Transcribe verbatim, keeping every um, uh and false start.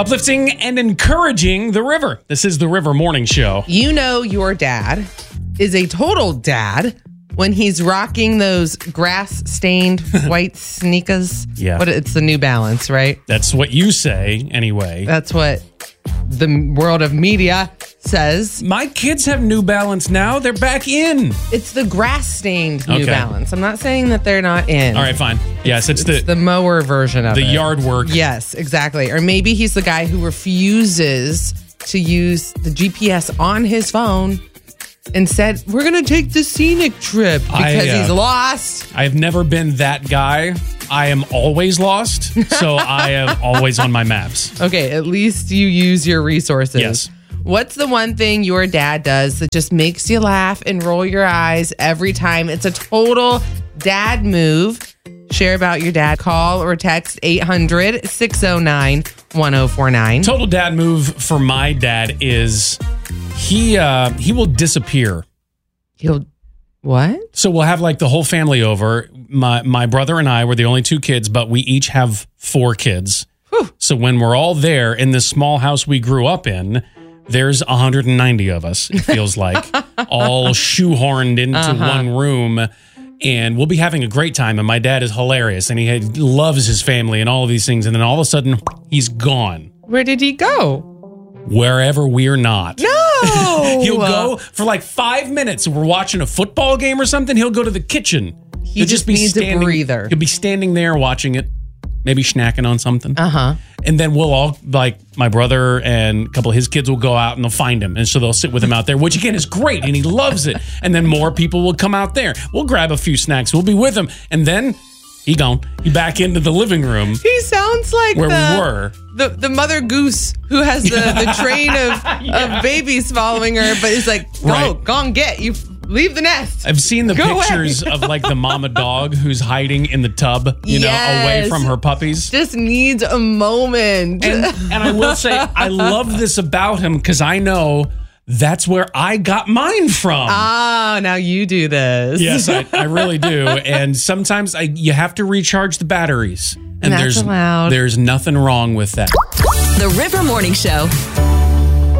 Uplifting and encouraging the river. This is the River Morning Show. You know your dad is a total dad when he's rocking those grass-stained white sneakers. Yeah. But it's the New Balance, right? That's what you say, anyway. That's what the world of media says. My kids have New Balance now. They're back in. It's the grass-stained New Okay. Balance. I'm not saying that they're not in. All right, fine. Yes, it's, It's the the mower version of the it. yard work. Yes, exactly. Or maybe he's the guy who refuses to use the G P S on his phone and said, we're going to take the scenic trip because I, uh, he's lost. I've never been that guy. I am always lost, so I am always on my maps. Okay, at least you use your resources. Yes. What's the one thing your dad does that just makes you laugh and roll your eyes every time? It's a total dad move. Share about your dad. Call or text eight hundred, six oh nine, one oh four nine. Total dad move for my dad is he uh, he will disappear. He'll, what? So we'll have like the whole family over. My my brother and I were the only two kids, but we each have four kids. Whew. So when we're all there in this small house we grew up in, there's one hundred ninety of us, it feels like, all shoehorned into Uh-huh. one room. And we'll be having a great time. And my dad is hilarious. And he had, loves his family and all of these things. And then all of a sudden, he's gone. Where did he go? Wherever we're not. No! He'll go for like five minutes. We're watching a football game or something. He'll go to the kitchen. He He'll just needs a breather. He'll be standing there watching it, maybe snacking on something. Uh-huh. And then we'll all, like, my brother and a couple of his kids will go out and they'll find him. And so they'll sit with him out there, which again is great. And he loves it. And then more people will come out there. We'll grab a few snacks. We'll be with him. And then he gone. He back into the living room He sounds like where the, we were. The, the mother goose who has the, the train of, Yeah. of babies following her, but is like, go, Right. go and get. You leave the nest. I've seen the Go pictures away. of like the mama dog who's hiding in the tub, you know, away Yes. from her puppies. Just needs a moment. And, and I will say, I love this about him because I know that's where I got mine from. Ah, now you do this. Yes, I, I really do. And sometimes I, you have to recharge the batteries. And That's there's allowed. there's nothing wrong with that. The River Morning Show.